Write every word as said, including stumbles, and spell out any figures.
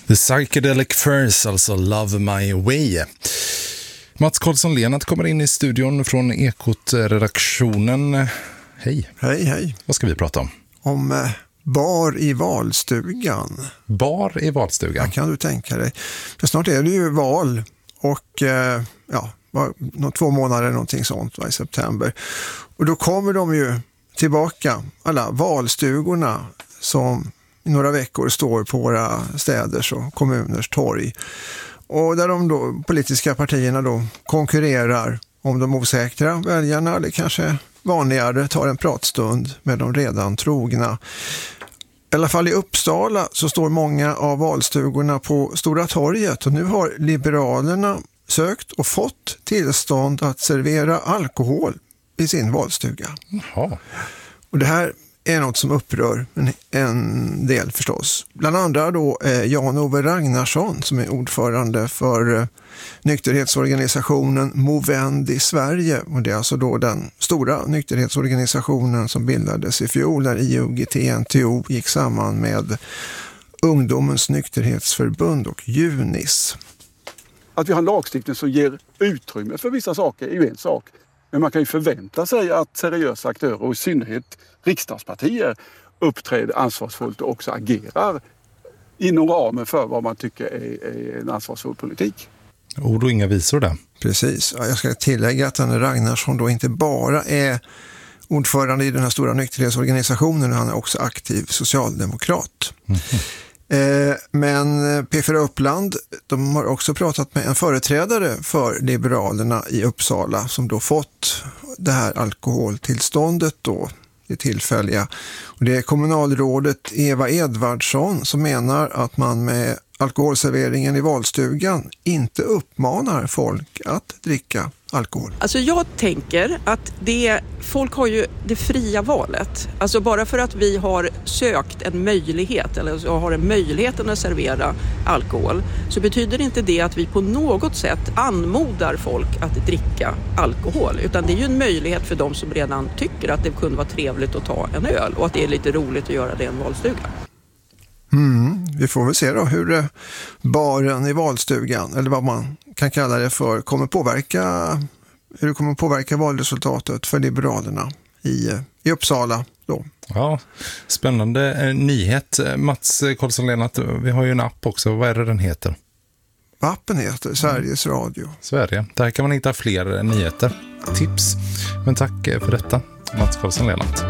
The Psychedelic Furs, alltså Love My Way. Mats Karlsson-Lennart kommer in i studion från Ekot-redaktionen. Hej. Hej, hej. Vad ska vi prata om? Om eh, bar i valstugan. Bar i valstugan? Ja, kan du tänka dig. För snart är det ju val och eh, ja, var, två månader någonting sånt va, i september. Och då kommer de ju tillbaka, alla valstugorna som i några veckor står på våra städers och kommuners torg. Och där de då, politiska partierna då konkurrerar om de osäkra väljarna, eller kanske vanligare tar en pratstund med de redan trogna. I alla fall i Uppsala så står många av valstugorna på Stora torget, och nu har Liberalerna sökt och fått tillstånd att servera alkohol i sin valstuga. Jaha. Och det här är något som upprör en, en del förstås. Bland andra då eh, Jan-Ove Ragnarsson som är ordförande för eh, nykterhetsorganisationen Movend i Sverige. Och det är alltså då den stora nykterhetsorganisationen som bildades i fjol när I U G T N T O gick samman med Ungdomens nykterhetsförbund och Junis. Att vi har en lagstiftning som ger utrymme för vissa saker är ju en sak. Men man kan ju förvänta sig att seriösa aktörer och i synnerhet riksdagspartier uppträder ansvarsfullt och också agerar inom ramen för vad man tycker är, är en ansvarsfull politik. Ord och inga visor där. Precis. Jag ska tillägga att den Ragnarsson då inte bara är ordförande i den här stora nykterhetsorganisationen, han är också aktiv socialdemokrat. Mm-hmm. Men P fyra Uppland, de har också pratat med en företrädare för Liberalerna i Uppsala som då fått det här alkoholtillståndet då, det tillfälliga. Och det är kommunalrådet Eva Edvardsson som menar att man med alkoholserveringen i valstugan inte uppmanar folk att dricka alkohol. Alltså jag tänker att det, folk har ju det fria valet. Alltså bara för att vi har sökt en möjlighet eller så har en möjligheten att servera alkohol så betyder inte det att vi på något sätt anmodar folk att dricka alkohol. Utan det är ju en möjlighet för de som redan tycker att det kunde vara trevligt att ta en öl och att det är lite roligt att göra det i en valstuga. Mm, vi får väl se då hur baren i valstugan, eller vad man kan kalla det för, kommer påverka, hur det kommer påverka valresultatet för Liberalerna i, i Uppsala då. Ja, spännande eh, nyhet. Mats Karlsson-Lennart, vi har ju en app också. Vad är det den heter? Appen heter Sveriges Radio. Sverige. Där kan man hitta fler nyheter. Tips. Men tack för detta, Mats Karlsson-Lennart.